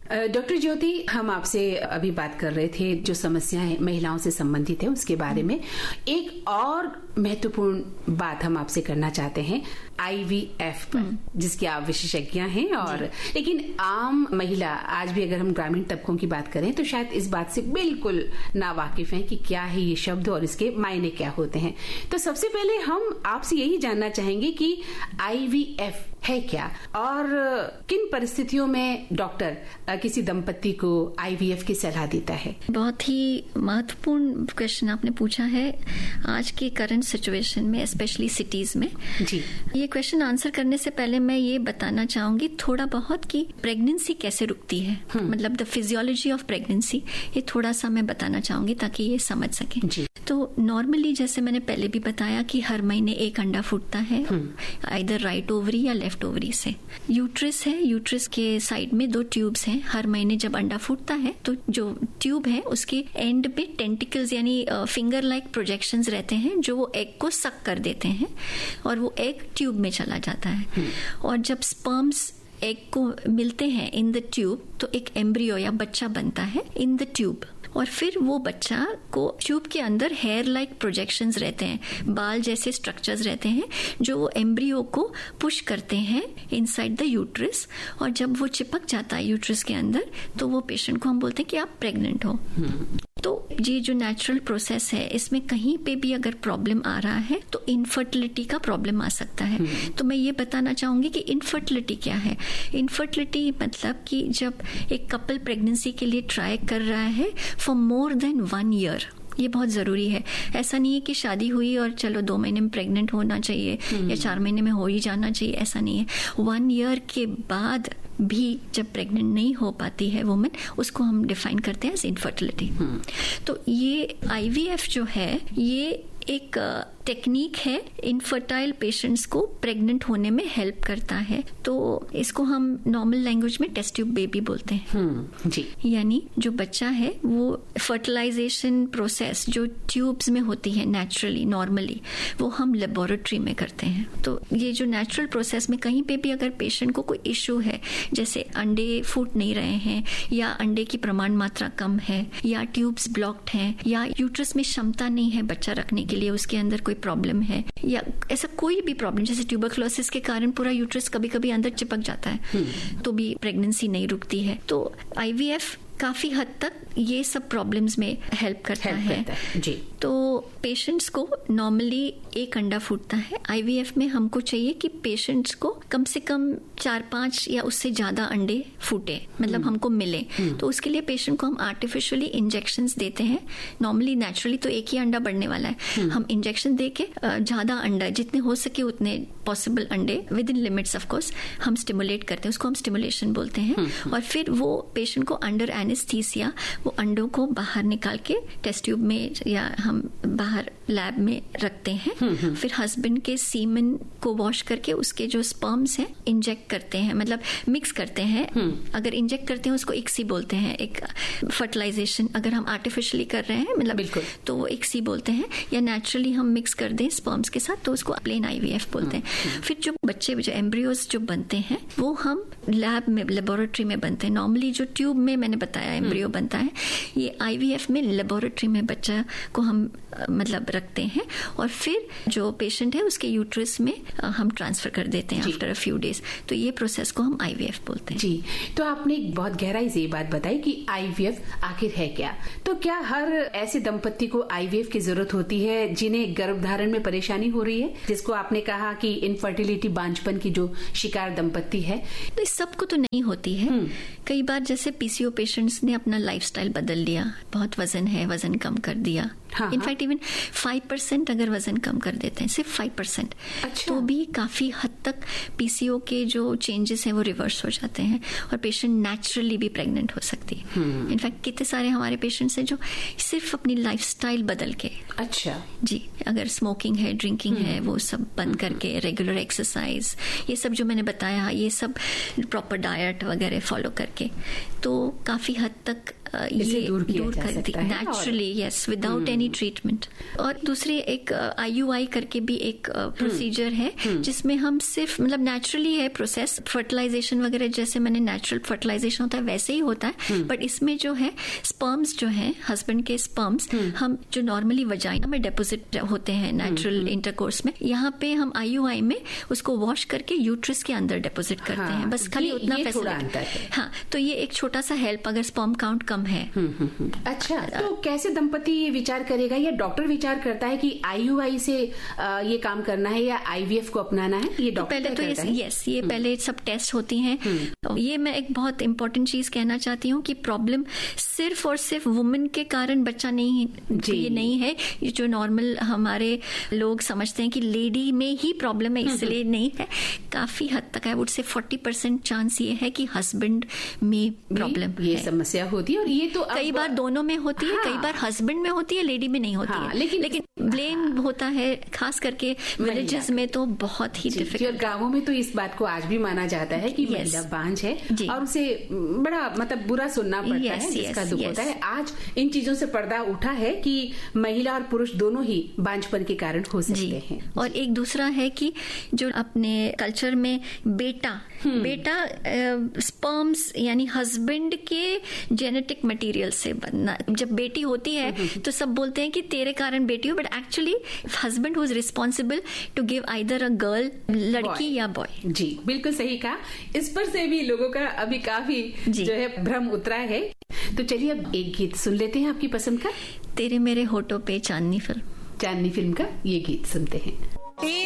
Doctor ज्योति, हम आपसे अभी बात कर रहे थे जो समस्याएं महिलाओं से संबंधित है उसके बारे में। एक और महत्वपूर्ण बात हम आपसे करना चाहते हैं IVF पर, जिसके आप विशेषज्ञ हैं। और लेकिन आम महिला आज भी, अगर हम ग्रामीण तबकों की बात करें, तो शायद इस बात से बिल्कुल ना वाकिफ हैं कि क्या है ये शब्द और इसके मायने क्या होते हैं। तो सबसे पहले हम आपसे यही जानना चाहेंगे कि IVF है क्या और किन परिस्थितियों में डॉक्टर किसी दंपति को IVF की सलाह देता है। बहुत ही महत्वपूर्ण क्वेश्चन आपने पूछा है आज के करंट सिचुएशन में, स्पेशली सिटीज में। जी, ये क्वेश्चन आंसर करने से पहले मैं ये बताना चाहूंगी थोड़ा बहुत कि प्रेगनेंसी कैसे रुकती है, मतलब द फिजियोलॉजी ऑफ प्रेगनेंसी, ये थोड़ा सा मैं बताना चाहूंगी ताकि ये समझ सके। जी। तो नॉर्मली जैसे मैंने पहले भी बताया कि हर महीने एक अंडा फूटता है, आइदर राइट ओवरी या लेफ्ट ओवरी से। यूट्रस है, यूट्रस के साइड में 2 ट्यूब्स हैं। हर महीने जब अंडा फूटता है तो जो ट्यूब है उसके एंड पे टेंटिकल्स यानी फिंगर लाइक प्रोजेक्शंस रहते हैं जो वो एग को सक कर देते हैं और वो एग ट्यूब में चला जाता है। और जब स्पर्म्स एग को मिलते हैं इन द ट्यूब तो एक एम्ब्रियो या बच्चा बनता है इन द ट्यूब। और फिर वो बच्चा को ट्यूब के अंदर हेयर लाइक प्रोजेक्शंस रहते हैं, बाल जैसे स्ट्रक्चर्स रहते हैं जो वो एम्ब्रियो को पुश करते हैं इनसाइड द यूट्रस। और जब वो चिपक जाता है यूट्रस के अंदर तो वो पेशेंट को हम बोलते हैं कि आप प्रेग्नेंट हो। तो ये जो नेचुरल प्रोसेस है इसमें कहीं पे भी अगर प्रॉब्लम आ रहा है तो इनफर्टिलिटी का प्रॉब्लम आ सकता है। तो मैं ये बताना चाहूंगी कि इनफर्टिलिटी क्या है। इनफर्टिलिटी मतलब कि जब एक कपल प्रेगनेंसी के लिए ट्राई कर रहा है फॉर मोर देन 1 ईयर, ये बहुत जरूरी है। ऐसा नहीं है कि शादी हुई और चलो 2 महीने में प्रेग्नेंट होना चाहिए या 4 महीने में हो ही जाना चाहिए, ऐसा नहीं है। 1 ईयर के बाद भी जब प्रेग्नेंट नहीं हो पाती है वुमन, उसको हम डिफाइन करते हैं एज इनफर्टिलिटी। तो ये IVF जो है ये एक टेक्निक है, इनफर्टाइल पेशेंट्स को प्रेग्नेंट होने में हेल्प करता है। तो इसको हम नॉर्मल लैंग्वेज में टेस्ट ट्यूब बेबी बोलते हैं। जी। यानी जो बच्चा है वो फर्टिलाइजेशन प्रोसेस जो ट्यूब्स में होती है नेचुरली नॉर्मली, वो हम लेबोरेटरी में करते हैं। तो ये जो नेचुरल प्रोसेस में कहीं पे भी अगर पेशेंट को कोई इश्यू है, जैसे अंडे फूट नहीं रहे हैं या अंडे की प्रमाण मात्रा कम है या ट्यूब्स ब्लॉक्ड हैं या यूट्रस में क्षमता नहीं है बच्चा रखने के लिए, उसके अंदर कोई प्रॉब्लम है या ऐसा कोई भी प्रॉब्लम, जैसे ट्यूबरक्लोसिस के कारण पूरा यूट्रस कभी कभी अंदर चिपक जाता है तो भी प्रेगनेंसी नहीं रुकती है। तो IVF काफी हद तक ये सब प्रॉब्लम्स में हेल्प करता है। जी। तो पेशेंट्स को नॉर्मली एक अंडा फूटता है। IVF में हमको चाहिए कि पेशेंट्स को कम से कम 4-5 या उससे ज्यादा अंडे फूटे, मतलब हमको मिले। तो उसके लिए पेशेंट को हम आर्टिफिशियली इंजेक्शंस देते हैं। नॉर्मली नेचुरली तो एक ही अंडा बढ़ने वाला है, हम इंजेक्शन दे के ज्यादा अंडा, जितने हो सके उतने पॉसिबल अंडे with in limits of course हम स्टिमुलेट करते हैं, उसको हम स्टिमुलेशन बोलते हैं। और फिर वो पेशेंट को अंडर एनेस्थीसिया वो अंडों को बाहर निकाल के टेस्ट ट्यूब में या हम बाहर लैब में रखते हैं। फिर हस्बैंड के सीमेन को वॉश करके उसके जो स्पर्म्स हैं इंजेक्ट करते हैं, मतलब मिक्स करते हैं। अगर इंजेक्ट करते हैं उसको इक्सी बोलते हैं, एक फर्टिलाइजेशन। अगर हम आर्टिफिशियली कर रहे हैं मतलब तो वो इक्सी बोलते हैं, या नेचुरली हम मिक्स कर दें स्पर्म्स के साथ तो उसको प्लेन IVF बोलते हैं। फिर जो बच्चे जो एम्ब्रियोज जो बनते हैं वो हम लैब में लेबोरेटरी में बनते हैं। नॉर्मली जो ट्यूब में मैंने बताया एम्ब्रियो बनता है, ये IVF में लेबोरेटरी में बच्चा को हम मतलब रखते हैं और फिर जो पेशेंट है उसके यूट्रस में हम ट्रांसफर कर देते हैं आफ्टर अ फ्यू डेज। तो ये प्रोसेस को हम IVF बोलते हैं। जी। तो आपने एक बहुत गहराई से ये बात बताई कि IVF आखिर है क्या। तो क्या हर ऐसे दंपत्ति को IVF की जरूरत होती है जिन्हें गर्भधारण में परेशानी हो रही है, जिसको आपने कहा कि इनफर्टिलिटी, बांझपन की जो शिकार दंपत्ति है? तो इस सबको तो नहीं होती है। कई बार जैसे PCO पेशेंट्स ने अपना लाइफस्टाइल बदल लिया, बहुत वजन है, वजन कम कर दिया। इनफैक्ट इवन 5% अगर वजन कम कर देते हैं, सिर्फ 5%, तो भी काफी हद तक PCO के जो चेंजेस हैं वो रिवर्स हो जाते हैं और पेशेंट नेचुरली भी प्रेग्नेंट हो सकती है। इनफैक्ट कितने सारे हमारे पेशेंट्स हैं जो सिर्फ अपनी लाइफस्टाइल बदल के, अच्छा जी, अगर स्मोकिंग है, ड्रिंकिंग है, वो सब बंद करके, रेगुलर एक्सरसाइज, ये सब जो मैंने बताया, ये सब प्रॉपर डाइट वगैरह फॉलो करके, तो काफी हद तक ये दूर कर दी naturally, yes, without any treatment. और दूसरी एक IUI करके भी एक प्रोसीजर है जिसमें हम सिर्फ मतलब नेचुरली है प्रोसेस, फर्टिलाइजेशन वगैरह जैसे मैंने नेचुरल फर्टिलाइजेशन होता है वैसे ही होता है, बट इसमें जो है स्पर्म्स जो है हस्बैंड के स्पर्म्स हम जो नॉर्मली वजाइना में डिपॉजिट होते हैं नेचुरल इंटरकोर्स में, यहाँ पे हम IUI में उसको वॉश करके यूट्रस के अंदर डिपॉजिट करते हैं, बस खाली उतना फैसिलिटी। हाँ, तो ये एक छोटा सा हेल्प अगर स्पर्म काउंट कम है। अच्छा, तो कैसे दंपति ये विचार करेगा या डॉक्टर विचार करता है कि IUI से ये काम करना है या IVF को अपनाना है? ये डॉक्टर पहले तो ये पहले सब टेस्ट होती हैं। ये मैं एक बहुत इंपॉर्टेंट चीज कहना चाहती हूँ कि प्रॉब्लम सिर्फ और सिर्फ वुमेन के कारण बच्चा नहीं, ये नहीं है। ये जो नॉर्मल हमारे लोग समझते हैं कि लेडी में ही प्रॉब्लम है इसलिए नहीं है, काफी हद तक आई वुड से 40% चांस ये है कि हस्बैंड में प्रॉब्लम ये समस्या होती है। और ये तो कई बार दोनों में होती है, कई बार हस्बैंड में होती है, लेडी में नहीं होती है, लेकिन ब्लेम होता है खास करके विलेजेस में तो बहुत ही डिफिकल्ट। और गांवों में तो इस बात को आज भी माना जाता है कि महिला बांझ है और उसे बड़ा मतलब बुरा सुनना पड़ता है, जिसका दुख होता है। आज इन चीजों से पर्दा उठा है कि महिला और पुरुष दोनों ही बांझपन के कारण हो सकते हैं। और एक दूसरा है कि जो अपने कल्चर में बेटा स्पर्म्स यानी हस्बैंड के जेनेटिक मटेरियल से बनना, जब बेटी होती है तो सब बोलते हैं कि तेरे कारण बेटी हो, but actually husband was responsible to give either a girl, लड़की या बॉय। जी बिल्कुल सही कहा। इस पर से भी लोगों का अभी काफी जो है भ्रम उतरा है। तो चलिए अब एक गीत सुन लेते हैं आपकी पसंद का। तेरे मेरे होठों पे चांदनी फिल्म का ये गीत सुनते हैं।